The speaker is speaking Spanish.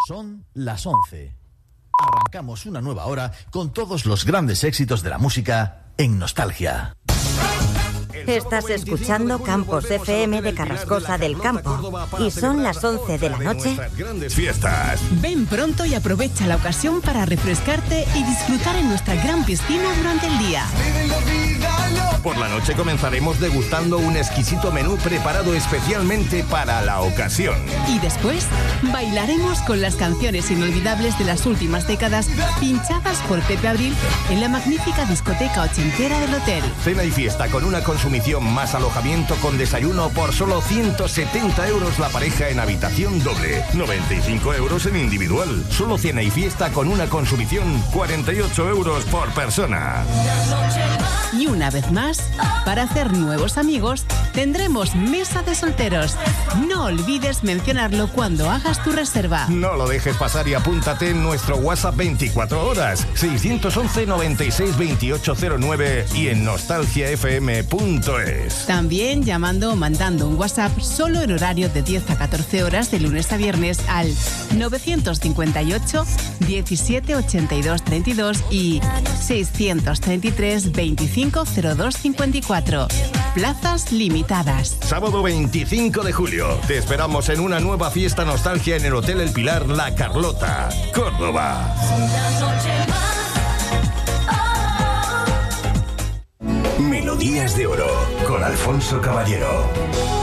Son las 11. Arrancamos una nueva hora con todos los grandes éxitos de la música en Nostalgia. Estás escuchando Campos FM de Carrascosa del Campo y son las 11 de la noche. Grandes fiestas. Ven pronto y aprovecha la ocasión para refrescarte y disfrutar en nuestra gran piscina durante el día. Por la noche comenzaremos degustando un exquisito menú preparado especialmente para la ocasión. Y después bailaremos con las canciones inolvidables de las últimas décadas pinchadas por Pepe Abril en la magnífica discoteca ochentera del hotel. Cena y fiesta con una consumición más alojamiento con desayuno por solo 170 euros la pareja en habitación doble, 95 euros en individual. Solo cena y fiesta con una consumición 48 euros por persona. Y una vez más, para hacer nuevos amigos, tendremos mesa de solteros. No olvides mencionarlo cuando hagas tu reserva. No lo dejes pasar y apúntate en nuestro WhatsApp 24 horas, 611 96 2809 y en nostalgiafm.es. También llamando o mandando un WhatsApp solo en horario de 10 a 14 horas de lunes a viernes al 958 17 82 32 y 633 25 02 54. Plazas limitadas. Sábado 25 de julio. Te esperamos en una nueva fiesta nostalgia en el Hotel El Pilar La Carlota, Córdoba. Melodías de Oro con Alfonso Caballero.